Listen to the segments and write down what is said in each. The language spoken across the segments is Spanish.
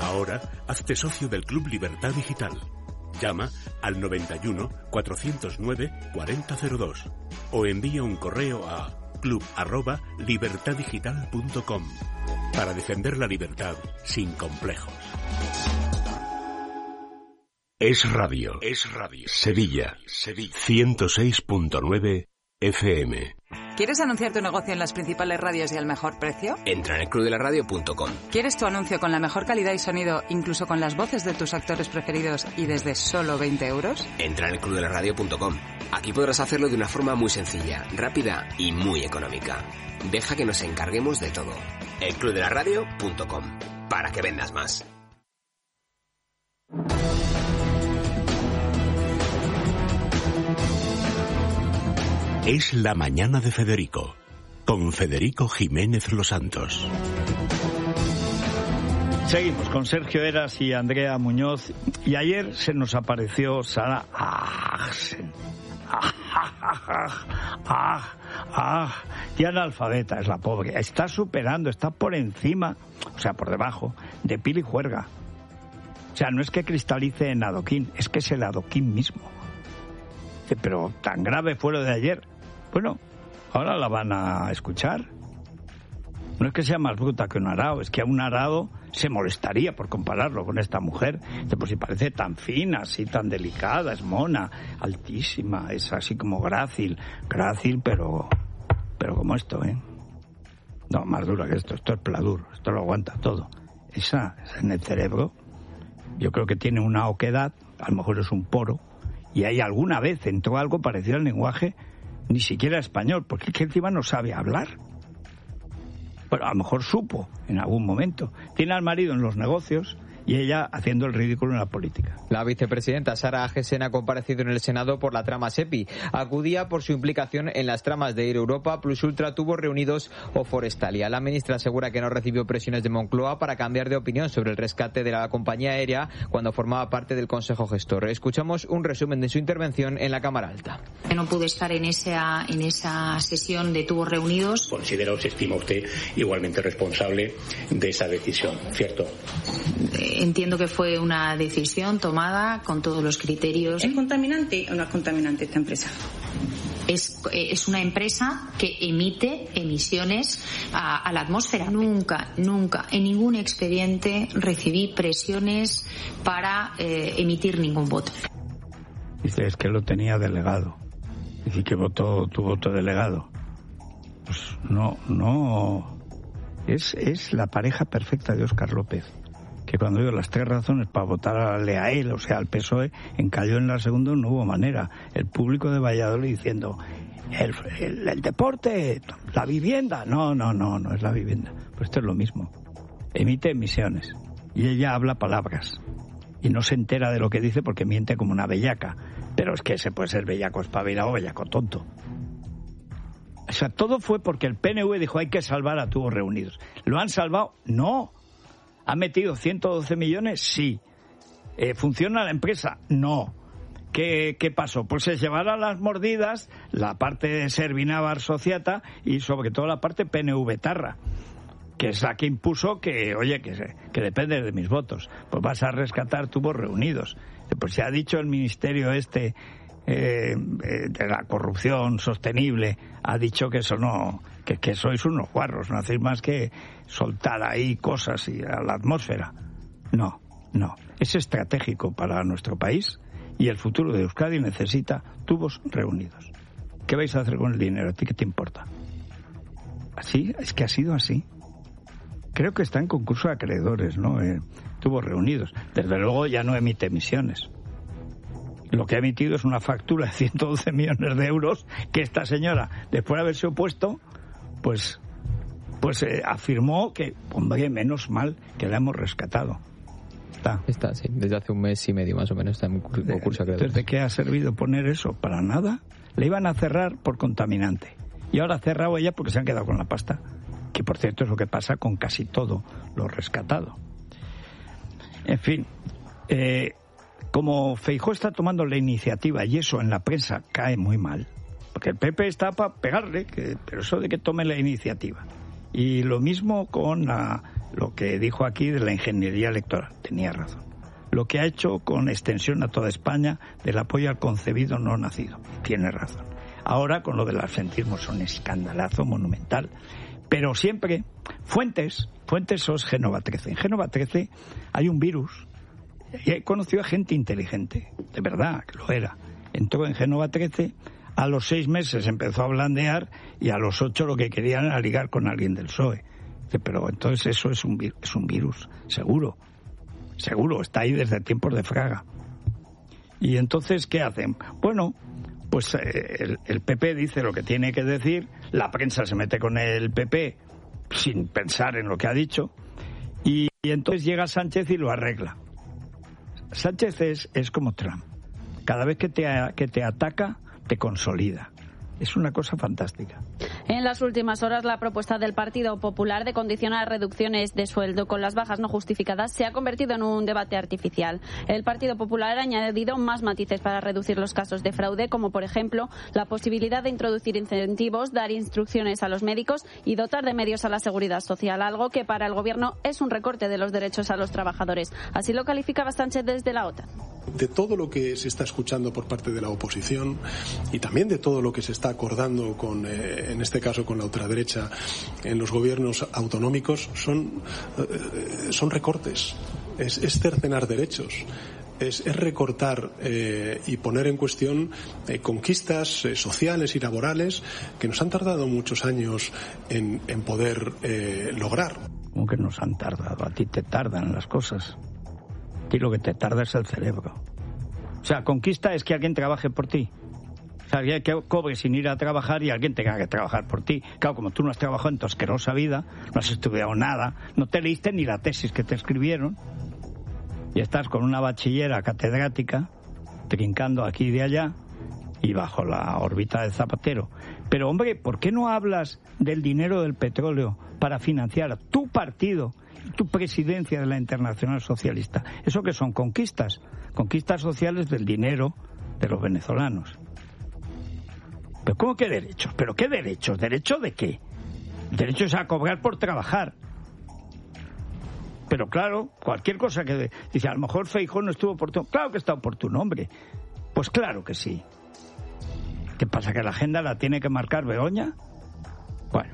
Ahora, hazte socio del Club Libertad Digital. Llama al 91 409 4002 o envía un correo a club@libertaddigital.com para defender la libertad sin complejos. Es radio. Sevilla. 106.9 FM. ¿Quieres anunciar tu negocio en las principales radios y al mejor precio? Entra en elclubdelaradio.com. ¿Quieres tu anuncio con la mejor calidad y sonido, incluso con las voces de tus actores preferidos y desde solo 20 euros? Entra en elclubdelaradio.com. Aquí podrás hacerlo de una forma muy sencilla, rápida y muy económica. Deja que nos encarguemos de todo. elclubdelaradio.com. Para que vendas más. Es la mañana de Federico, con Federico Jiménez Los Santos. Seguimos con Sergio Eras y Andrea Muñoz. Y ayer se nos apareció Sara Ahsen. Y analfabeta es la pobre. Está superando, está por encima, o sea, por debajo, de Pili Juerga. O sea, no es que cristalice en adoquín, es que es el adoquín mismo. Pero tan grave fue lo de ayer. Bueno, ahora la van a escuchar. No es que sea más bruta que un arao, es que a un arao se molestaría por compararlo con esta mujer. Pues si parece tan fina, así tan delicada, es mona, altísima, es así como grácil, pero como esto, ¿eh? No, más dura que esto es pladur, esto lo aguanta todo. Esa en el cerebro, yo creo que tiene una oquedad, a lo mejor es un poro, y ahí alguna vez entró algo parecido al lenguaje, ni siquiera español, porque es que encima no sabe hablar. Bueno, a lo mejor supo en algún momento. Tiene al marido en los negocios y ella haciendo el ridículo en la política. La vicepresidenta Sara Ahsen ha comparecido en el Senado por la trama SEPI. Acudía por su implicación en las tramas de Air Europa, Plus Ultra, Tubos Reunidos o Forestalia. La ministra asegura que no recibió presiones de Moncloa para cambiar de opinión sobre el rescate de la compañía aérea cuando formaba parte del Consejo Gestor. Escuchamos un resumen de su intervención en la Cámara Alta. No pude estar en esa sesión de Tubos Reunidos. Considera o se estima usted igualmente responsable de esa decisión, ¿cierto? Entiendo que fue una decisión tomada con todos los criterios. ¿Es contaminante o no es contaminante esta empresa? Es una empresa que emite emisiones a la atmósfera. Nunca, en ningún expediente recibí presiones para emitir ningún voto. Dice, es que lo tenía delegado. Dice que votó tu voto delegado. Pues no. Es la pareja perfecta de Óscar López, que cuando dio las 3 razones para votarle a él, o sea, al PSOE, encalló en la segunda, no hubo manera. El público de Valladolid diciendo, el deporte, la vivienda. No es la vivienda. Pues esto es lo mismo. Emite emisiones y ella habla palabras y no se entera de lo que dice porque miente como una bellaca. Pero es que se puede ser bellaco espabilado o bellaco tonto. O sea, todo fue porque el PNV dijo hay que salvar a Tubos Reunidos. ¿Lo han salvado? No. ¿Ha metido 112 millones? Sí. ¿Funciona la empresa? No. ¿Qué pasó? Pues se llevará las mordidas la parte de Servinávar Sociata y sobre todo la parte PNV-Tarra, que es la que impuso que depende de mis votos. Pues vas a rescatar Tubos Reunidos. Pues se ha dicho el ministerio de la corrupción sostenible, ha dicho que eso no, que sois unos guarros, no hacéis más que soltar ahí cosas a la atmósfera. No, es estratégico para nuestro país y el futuro de Euskadi necesita Tubos Reunidos. ¿Qué vais a hacer con el dinero? ¿A ti qué te importa? Así, es que ha sido así. Creo que está en concurso de acreedores, ¿no? Tubos Reunidos. Desde luego ya no emite emisiones. Lo que ha emitido es una factura de 112 millones de euros que esta señora, después de haberse opuesto, pues afirmó que, hombre, menos mal que la hemos rescatado. Está, sí, desde hace un mes y medio más o menos está en concurso de acreedores. ¿De qué ha servido poner eso? Para nada. Le iban a cerrar por contaminante. Y ahora ha cerrado ella porque se han quedado con la pasta. Que, por cierto, es lo que pasa con casi todo lo rescatado. En fin, como Feijóo está tomando la iniciativa y eso en la prensa cae muy mal, porque el PP está para pegarle, pero eso de que tome la iniciativa. Y lo mismo con lo que dijo aquí de la ingeniería electoral. Tenía razón. Lo que ha hecho con extensión a toda España del apoyo al concebido no nacido. Tiene razón. Ahora con lo del absentismo es un escandalazo monumental. Pero siempre, Fuentes es Génova 13. En Génova 13 hay un virus. Y he conocido a gente inteligente, de verdad, que lo era. Entró en Génova 13, a los 6 meses empezó a blandear y a los 8 lo que querían era ligar con alguien del PSOE. Dice, pero entonces eso es un virus, seguro, está ahí desde tiempos de Fraga. Y entonces, ¿qué hacen? Bueno, pues el PP dice lo que tiene que decir, la prensa se mete con el PP sin pensar en lo que ha dicho, y entonces llega Sánchez y lo arregla. Sánchez es como Trump. Cada vez que te ataca, te consolida. Es una cosa fantástica. En las últimas horas, la propuesta del Partido Popular de condicionar reducciones de sueldo con las bajas no justificadas se ha convertido en un debate artificial. El Partido Popular ha añadido más matices para reducir los casos de fraude, como por ejemplo la posibilidad de introducir incentivos, dar instrucciones a los médicos y dotar de medios a la seguridad social, algo que para el Gobierno es un recorte de los derechos a los trabajadores. Así lo calificaba Sánchez desde la OTAN. De todo lo que se está escuchando por parte de la oposición y también de todo lo que se está acordando en este caso con la ultraderecha en los gobiernos autonómicos son recortes, es cercenar derechos. Es recortar y poner en cuestión conquistas sociales y laborales que nos han tardado muchos años en poder lograr. ¿Cómo que nos han tardado? A ti te tardan las cosas. A ti lo que te tarda es el cerebro. O sea, conquista es que alguien trabaje por ti. O sea, que cobres sin ir a trabajar y alguien tenga que trabajar por ti. Claro, como tú no has trabajado en tu asquerosa vida, no has estudiado nada, no te leíste ni la tesis que te escribieron, y estás con una bachillera catedrática, trincando aquí y de allá, y bajo la órbita de Zapatero. Pero, hombre, ¿por qué no hablas del dinero del petróleo para financiar tu partido, tu presidencia de la Internacional Socialista? ¿Eso qué son? Conquistas sociales del dinero de los venezolanos. ¿Pero cómo que derechos? ¿Pero qué derechos? ¿Derecho de qué? Derechos a cobrar por trabajar. Pero claro, cualquier cosa que dice, a lo mejor Feijóo no estuvo oportuno. Claro que está oportuno, hombre. Pues claro que sí. ¿Qué pasa, que la agenda la tiene que marcar Begoña? Bueno,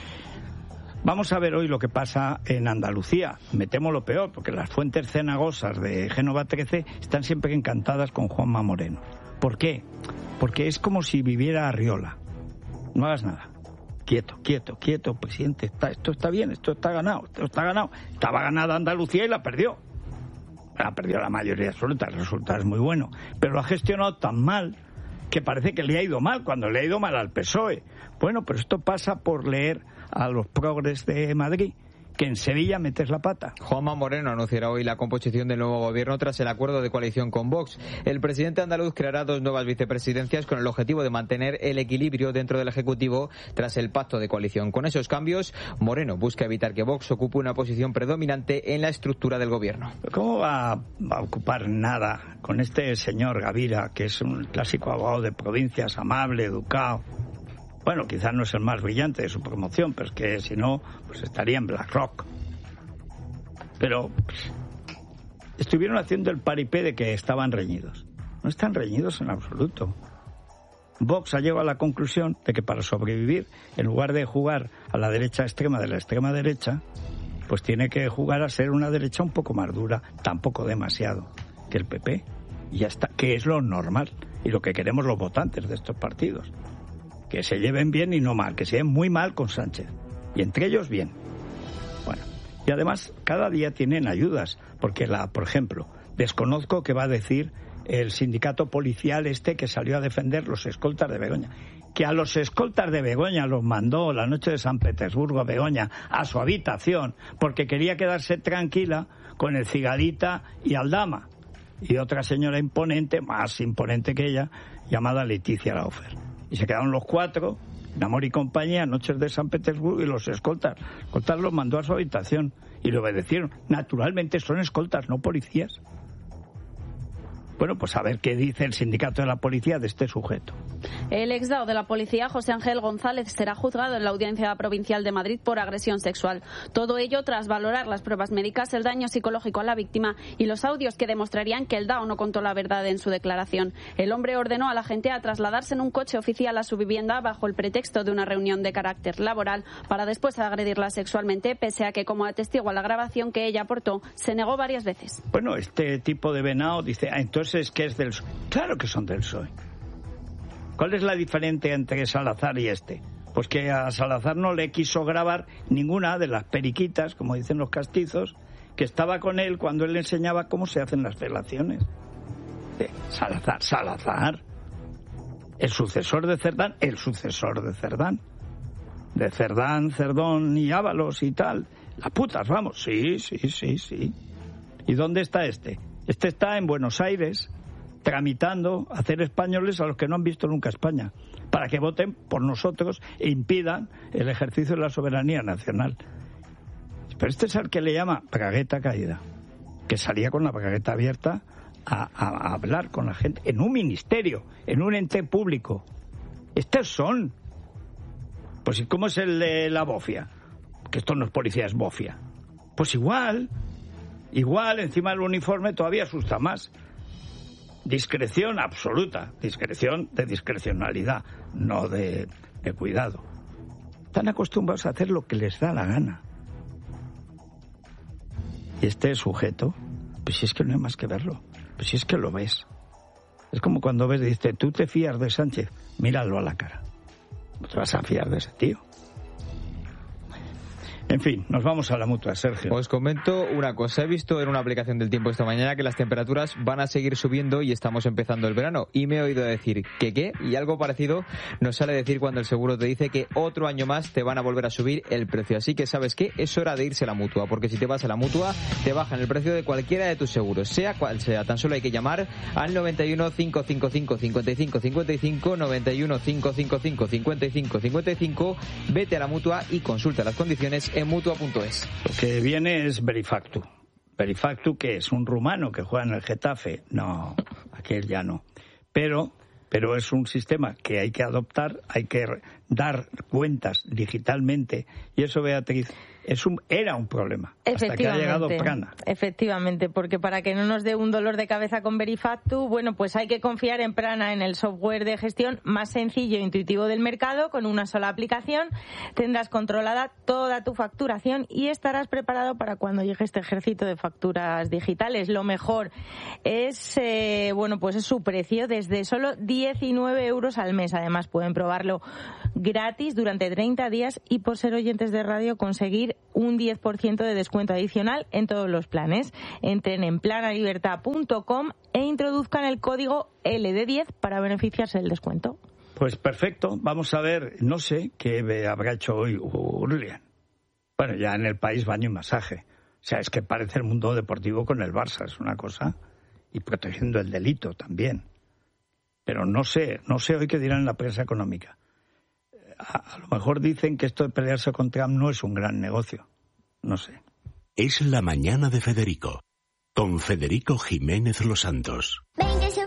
vamos a ver hoy lo que pasa en Andalucía. Me temo lo peor, porque las fuentes cenagosas de Génova 13 están siempre encantadas con Juanma Moreno. ¿Por qué? Porque es como si viviera Arriola. No hagas nada. Quieto, presidente. Esto está bien, esto está ganado. Estaba ganada Andalucía y la perdió. La perdió la mayoría absoluta, el resultado es muy bueno. Pero lo ha gestionado tan mal que parece que le ha ido mal, cuando le ha ido mal al PSOE. Bueno, pero esto pasa por leer a los progres de Madrid, que en Sevilla metes la pata. Juanma Moreno anunciará hoy la composición del nuevo gobierno tras el acuerdo de coalición con Vox. El presidente andaluz creará 2 nuevas vicepresidencias con el objetivo de mantener el equilibrio dentro del Ejecutivo tras el pacto de coalición. Con esos cambios, Moreno busca evitar que Vox ocupe una posición predominante en la estructura del gobierno. ¿Cómo va a ocupar nada con este señor Gavira, que es un clásico abogado de provincias, amable, educado? Bueno, quizás no es el más brillante de su promoción, pero es que si no, pues estaría en BlackRock. Pero estuvieron haciendo el paripé de que estaban reñidos. No están reñidos en absoluto. Vox ha llegado a la conclusión de que para sobrevivir, en lugar de jugar a la derecha extrema de la extrema derecha, pues tiene que jugar a ser una derecha un poco más dura, tampoco demasiado, que el PP. Y ya está, que es lo normal y lo que queremos los votantes de estos partidos. Que se lleven bien y no mal, que se lleven muy mal con Sánchez. Y entre ellos, bien. Bueno, y además, cada día tienen ayudas, porque por ejemplo, desconozco qué va a decir el sindicato policial que salió a defender los escoltas de Begoña. Que a los escoltas de Begoña los mandó la noche de San Petersburgo a Begoña a su habitación, porque quería quedarse tranquila con el Cigalita y Aldama. Y otra señora imponente, más imponente que ella, llamada Leticia Laufer. Y se quedaron los 4, en Amor y Compañía, noches de San Petersburgo, y los escoltas. Escoltas los mandó a su habitación y le obedecieron. Naturalmente son escoltas, no policías. Bueno, pues a ver qué dice el sindicato de la policía de este sujeto. El exdao de la policía, José Ángel González, será juzgado en la Audiencia Provincial de Madrid por agresión sexual. Todo ello tras valorar las pruebas médicas, el daño psicológico a la víctima y los audios que demostrarían que el dao no contó la verdad en su declaración. El hombre ordenó a la gente a trasladarse en un coche oficial a su vivienda bajo el pretexto de una reunión de carácter laboral para después agredirla sexualmente, pese a que, como atestigua la grabación que ella aportó, se negó varias veces. Bueno, este tipo de venado dice, entonces, ¿qué es del PSOE? Claro que son del PSOE. ¿Cuál es la diferencia entre Salazar y este? Pues que a Salazar no le quiso grabar ninguna de las periquitas, como dicen los castizos, que estaba con él cuando él le enseñaba cómo se hacen las felaciones. Salazar. El sucesor de Cerdán. De Cerdán, Cerdón y Ábalos y tal. Las putas, vamos. Sí. ¿Y dónde está este? Este está en Buenos Aires, tramitando hacer españoles a los que no han visto nunca España, para que voten por nosotros e impidan el ejercicio de la soberanía nacional. Pero este es al que le llama bragueta caída, que salía con la bragueta abierta a hablar con la gente en un ministerio, en un ente público. Estos son. Pues ¿y cómo es el de la bofia? Que esto no es policía, es bofia. Pues igual, encima del uniforme todavía asusta más. Discreción absoluta, discreción de discrecionalidad, no de cuidado. Están acostumbrados a hacer lo que les da la gana. Y este sujeto, pues si es que no hay más que verlo, pues si es que lo ves. Es como cuando ves, dices, ¿tú te fías de Sánchez? Míralo a la cara. No te vas a fiar de ese tío. En fin, nos vamos a la Mutua, Sergio. Os comento una cosa. He visto en una aplicación del tiempo esta mañana que las temperaturas van a seguir subiendo y estamos empezando el verano. Y me he oído decir que qué, y algo parecido nos sale decir cuando el seguro te dice que otro año más te van a volver a subir el precio. Así que, ¿sabes qué? Es hora de irse a la Mutua, porque si te vas a la Mutua te bajan el precio de cualquiera de tus seguros, sea cual sea. Tan solo hay que llamar al 91 555 55 55, 91 555 55 55, vete a la Mutua y consulta las condiciones en Mutua.es. Lo que viene es Verifactu. ¿Verifactu qué es? ¿Un rumano que juega en el Getafe? No, aquel ya no. Pero es un sistema que hay que adoptar, hay que dar cuentas digitalmente. Y eso, Beatriz, era un problema. Hasta que ha llegado Prana. Efectivamente, porque para que no nos dé un dolor de cabeza con Verifactu, bueno, pues hay que confiar en Prana, en el software de gestión más sencillo e intuitivo del mercado. Con una sola aplicación tendrás controlada toda tu facturación y estarás preparado para cuando llegue este ejército de facturas digitales. Lo mejor es, pues es su precio, desde solo 19 euros al mes. Además, pueden probarlo gratis durante 30 días y, por ser oyentes de radio, conseguir un 10% de descuento adicional en todos los planes. Entren en planalibertad.com e introduzcan el código LD10 para beneficiarse del descuento. Pues perfecto, vamos a ver, no sé qué habrá hecho hoy Urlian. Bueno, ya en el País baño y masaje. O sea, es que parece el mundo deportivo con el Barça, es una cosa. Y protegiendo el delito también. Pero no sé hoy qué dirán en la prensa económica. A lo mejor dicen que esto de pelearse con Trump no es un gran negocio. No sé. Es la mañana de Federico, con Federico Jiménez Los Santos.